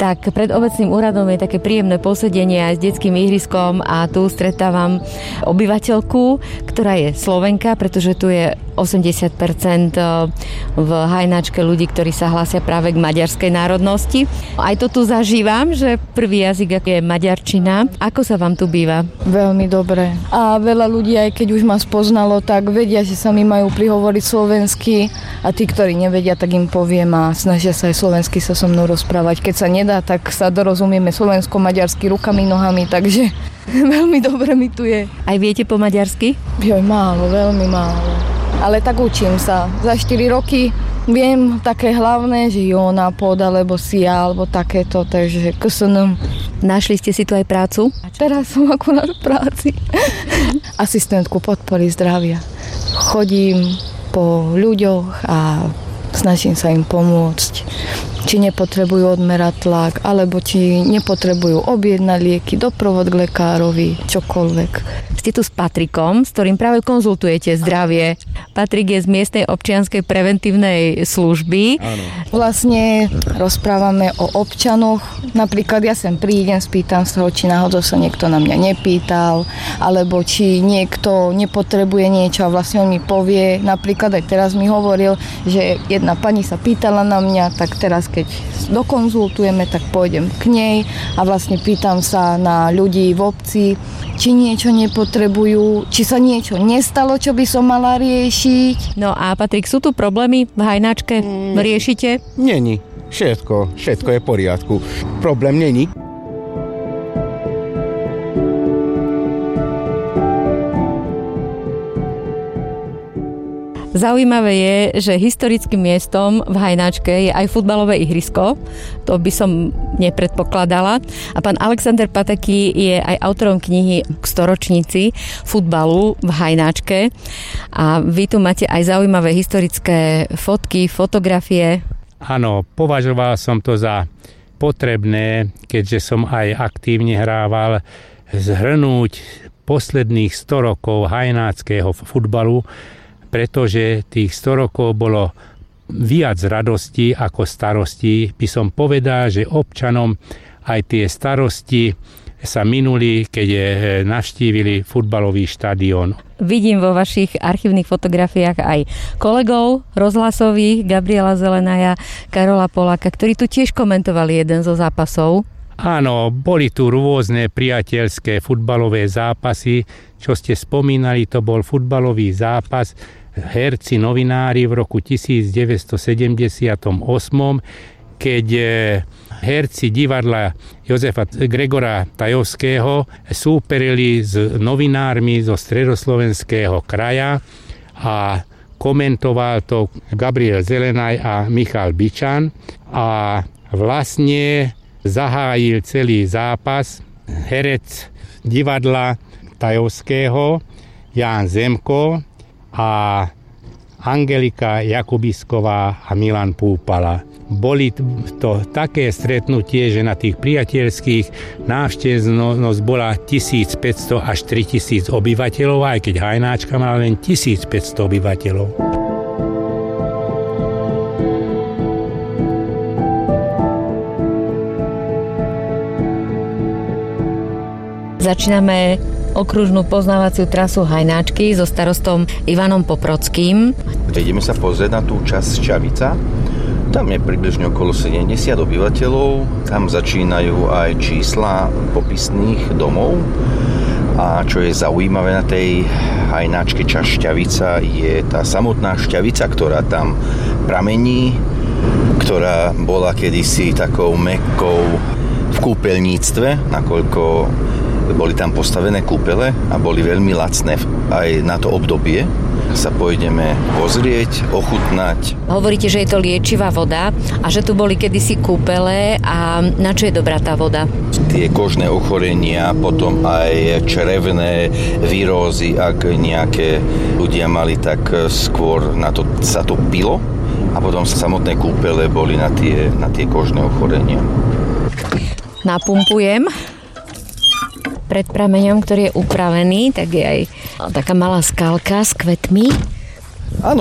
tak pred obecným úradom je také príjemné posedenie aj s detským ihriskom a tu stretávam obyvateľku, ktorá je Slovenka, pretože tu je 80% v Hajnáčke ľudí, ktorí sa hlásia práve k maďarskej národnosti. Aj to tu zažívam, že prvý jazyk je maďarčina. Ako sa vám tu býva? Veľmi dobre. A veľa ľudí, aj keď už ma spoznalo, tak vedia, že sa mi majú prihovoriť slovensky a tí, ktorí nevedia, tak im poviem a snažia sa aj slovensky sa so mnou rozprávať. Keď sa nedá, tak sa dorozumieme slovensko-maďarsky rukami, nohami, takže veľmi dobre mi tu je. Aj viete po maďarsky? Joj, málo, veľmi málo. Ale tak učím sa. Za 4 roky viem také hlavné, že Jona, pod, alebo Sia, alebo takéto, takže KSN. Našli ste si tu aj prácu? Teraz som akurát v práci. Asistentku podpory zdravia. Chodím po ľuďoch a snažím sa im pomôcť. Či nepotrebujú odmerať tlak, alebo či nepotrebujú objednať lieky, doprovod k lekárovi, čokoľvek. Ste tu s Patrikom, s ktorým práve konzultujete zdravie. Patrik je z miestnej občianskej preventívnej služby. Áno. Vlastne rozprávame o občanoch. Napríklad ja sem prídem, spýtam sa ho, či náhodou sa niekto na mňa nepýtal, alebo či niekto nepotrebuje niečo a vlastne on mi povie. Napríklad aj teraz mi hovoril, že jedna pani sa pýtala na mňa, tak teraz keď dokonzultujeme, tak pôjdem k nej a vlastne pýtam sa na ľudí v obci, či niečo nepotrebujú, či sa niečo nestalo, čo by som mala riešiť. No a Patrik, sú tu problémy v Hajnáčke? Riešite? Není. Všetko je v poriadku. Problém není. Zaujímavé je, že historickým miestom v Hajnáčke je aj futbalové ihrisko. To by som nepredpokladala. A pán Alexander Pateky je aj autorom knihy k storočnici futbalu v Hajnáčke. A vy tu máte aj zaujímavé historické fotky, fotografie. Áno, považoval som to za potrebné, keďže som aj aktívne hrával, zhrnúť posledných 100 rokov hajnáckého futbalu, pretože tých 100 rokov bolo viac radosti ako starostí. By som povedal, že občanom aj tie starosti sa minuli, keď navštívili futbalový štadión. Vidím vo vašich archívnych fotografiách aj kolegov rozhlasových, Gabriela Zelenaja, Karola Poláka, ktorí tu tiež komentovali jeden zo zápasov. Áno, boli tu rôzne priateľské futbalové zápasy. Čo ste spomínali, to bol futbalový zápas herci novinári v roku 1978, keď herci divadla Jozefa Gregora Tajovského súperili s novinármi zo stredoslovenského kraja a komentoval to Gabriel Zelenaj a Michal Bičan a vlastne zahájil celý zápas herec divadla Tajovského Ján Zemko a Angelika Jakubisková a Milan Púpala. Boli to také stretnutie, že na tých priateľských návštevnosť bola 1500 až 3000 obyvateľov, aj keď Hajnáčka mala len 1500 obyvateľov. Začíname okružnú poznávaciu trasu Hajnáčky so starostom Ivanom Poprockým. Ideme sa pozrieť na tú časť Šťavica. Tam je približne okolo 70 obyvateľov. Tam začínajú aj čísla popisných domov. A čo je zaujímavé na tej Hajnáčke časť Šťavica je tá samotná Šťavica, ktorá tam pramení, ktorá bola kedysi takou mekkou v kúpeľníctve, nakoľko boli tam postavené kúpele a boli veľmi lacné aj na to obdobie. Sa pôjdeme pozrieť, ochutnať. Hovoríte, že je to liečivá voda a že tu boli kedysi kúpele a na čo je dobrá tá voda? Tie kožné ochorenia, potom aj črevné výrózy, ak nejaké ľudia mali, tak skôr na to sa to pilo a potom samotné kúpele boli na tie kožné ochorenia. Napumpujem. Pred prameňom, ktorý je upravený, tak je aj taká malá skalka s kvetmi. Áno,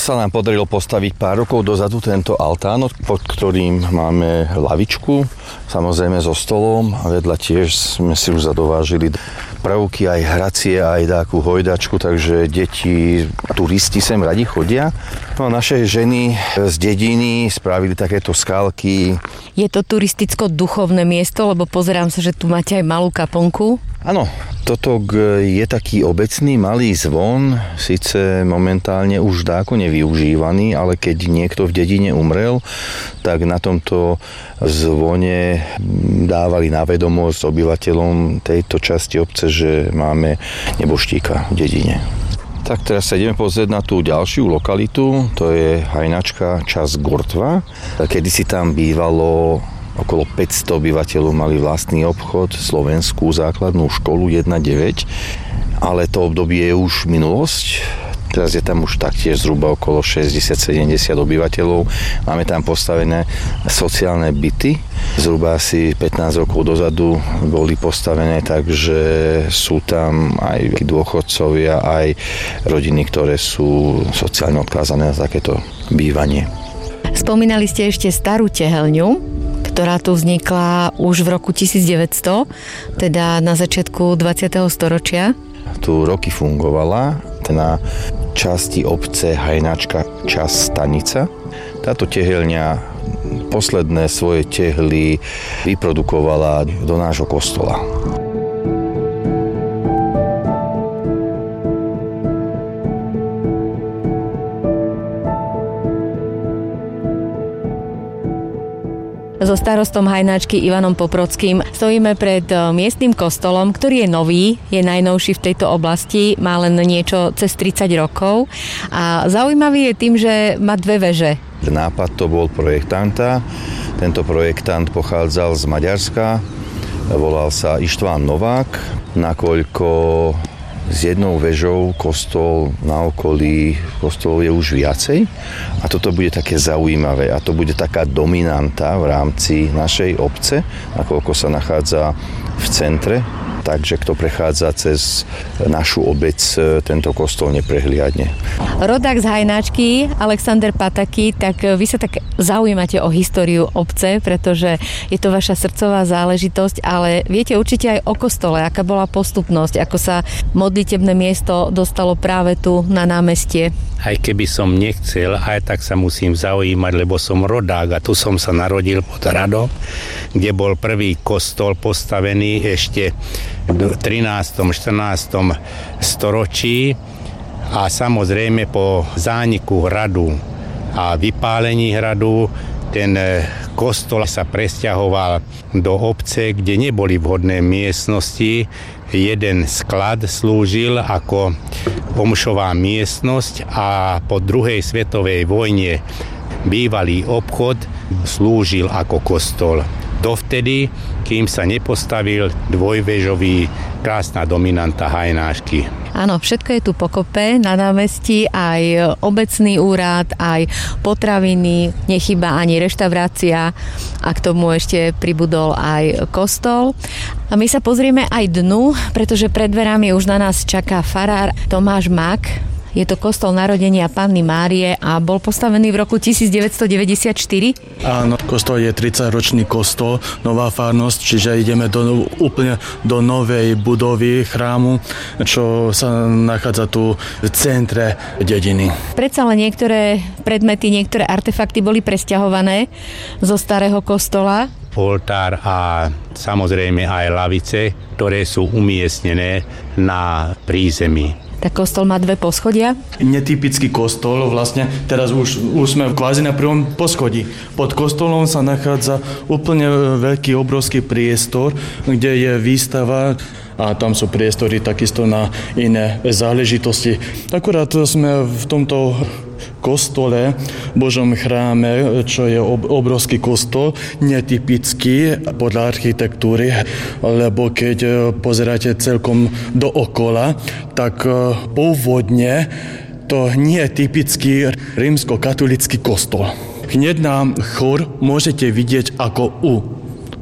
sa nám podarilo postaviť pár rokov dozadu tento altán, pod ktorým máme lavičku, samozrejme so stolom a vedľa tiež sme si už zadovážili prvky, aj hracie, aj takú hojdačku, takže deti, turisti sem radi chodia. No a naše ženy z dediny spravili takéto skalky. Je to turisticko-duchovné miesto, lebo pozerám sa, že tu máte aj malú kaplnku. Áno, toto je taký obecný malý zvon, síce momentálne už dáko nevyužívaný, ale keď niekto v dedine umrel, tak na tomto zvone dávali na vedomosť obyvateľom tejto časti obce, že máme neboštíka v dedine. Tak teraz sa ideme pozrieť na tú ďalšiu lokalitu, to je Hajnačka, časť Gortva. Kedysi tam bývalo okolo 500 obyvateľov, mali vlastný obchod, slovenskú základnú školu 1-9, ale to obdobie je už minulosť. Teraz je tam už taktiež zhruba okolo 60-70 obyvateľov. Máme tam postavené sociálne byty. Zhruba asi 15 rokov dozadu boli postavené, takže sú tam aj dôchodcovia, aj rodiny, ktoré sú sociálne odkázané na takéto bývanie. Spomínali ste ešte starú tehelňu, ktorá tu vznikla už v roku 1900, teda na začiatku 20. storočia. Tu roky fungovala na časti obce Hajnačka, časť Stanica. Táto tehelňa posledné svoje tehly vyprodukovala do nášho kostola. So starostom Hajnačky Ivanom Poprockým stojíme pred miestnym kostolom, ktorý je nový, je najnovší v tejto oblasti, má len niečo cez 30 rokov a zaujímavý je tým, že má dve veže. Nápad to bol projektanta, tento projektant pochádzal z Maďarska, volal sa Ištván Novák, nakoľko s jednou vežou kostol na okolí kostolov je už viacej a toto bude také zaujímavé a to bude taká dominanta v rámci našej obce, nakoľko sa nachádza v centre, takže kto prechádza cez našu obec, tento kostol neprehliadne. Rodák z Hajnačky, Alexander Pataky, tak vy sa tak zaujímate o históriu obce, pretože je to vaša srdcová záležitosť, ale viete určite aj o kostole, aká bola postupnosť, ako sa modlitebné miesto dostalo práve tu na námestie. Aj keby som nechcel, aj tak sa musím zaujímať, lebo som rodák a tu som sa narodil pod Radom, kde bol prvý kostol postavený ešte v 13. 14. storočí a samozrejme po zániku hradu a vypálení hradu ten kostol sa presťahoval do obce, kde neboli vhodné miestnosti. Jeden sklad slúžil ako omšová miestnosť a po druhej svetovej vojne bývalý obchod slúžil ako kostol. Dovtedy, kým sa nepostavil dvojvežový krásna dominanta Hajnáčky. Áno, všetko je tu pokope na námestí, aj obecný úrad, aj potraviny, nechýba ani reštaurácia a k tomu ešte pribudol aj kostol. A my sa pozrieme aj dnu, pretože pred dverami už na nás čaká farár Tomáš Mak. Je to kostol narodenia Panny Márie a bol postavený v roku 1994. Áno, kostol je 30-ročný kostol, nová farnosť, čiže ideme úplne do novej budovy chrámu, čo sa nachádza tu v centre dediny. Predsa len niektoré predmety, niektoré artefakty boli presťahované zo starého kostola. Oltár a samozrejme aj lavice, ktoré sú umiestnené na prízemí. Tak kostol má dve poschodia? Netypický kostol, vlastne teraz už sme kvázi na prvom poschodí. Pod kostolom sa nachádza úplne veľký, obrovský priestor, kde je výstava a tam sú priestory takisto na iné záležitosti. Akurát sme v tomto kostole, Božom chráme, čo je obrovský kostol, netypický podľa architektúry, lebo keď pozeráte celkom dookola, tak pôvodne to nie je typický rímskokatolický kostol. Hneď na chór môžete vidieť ako U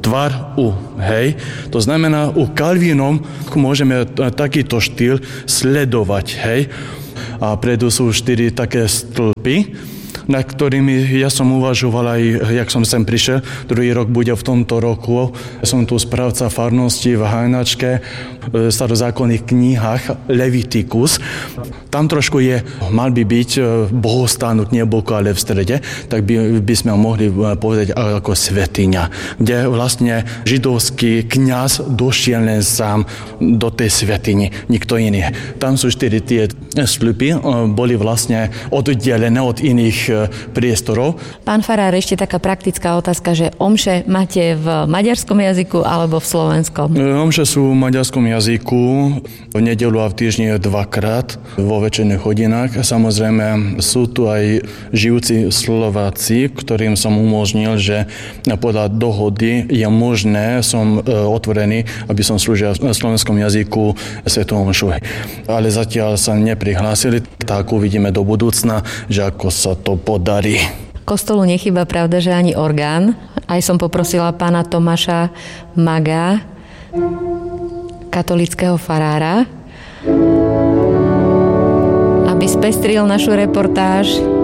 tvar U, hej. To znamená, u Kalvínom môžeme takýto štýl sledovať, hej. A predu sú 4 také stĺpy, na ktorými ja som uvažoval aj, jak som sem prišiel. Druhý rok bude v tomto roku. Som tu správca farnosti v Hajnačke, v starozákonných knihách Levitikus. Tam trošku mal by byť bohostánok neboko, ale v strede, tak by sme mohli povedať ako svetiňa, kde vlastne židovský kňaz došiel len sám do tej svetine, nikto iný. Tam sú 4 tie stĺpy, boli vlastne oddelené od iných priestorov. Pán farár, ešte taká praktická otázka, že omše máte v maďarskom jazyku alebo v slovenskom? Omše sú v maďarskom jazyku, v nedeľu a v týždni 2-krát vo večerných hodinách. Samozrejme sú tu aj žijúci Slováci, ktorým som umožnil, že podľa dohody je možné, som otvorený, aby som slúžil v slovenskom jazyku svätú omšu. Ale zatiaľ sa neprihlásili, tak uvidíme do budúcna, že ako sa to podarí. Kostolu nechýba, pravda, že ani orgán. Aj som poprosila pána Tomáša Maga, katolického farára, aby spestril našu reportáž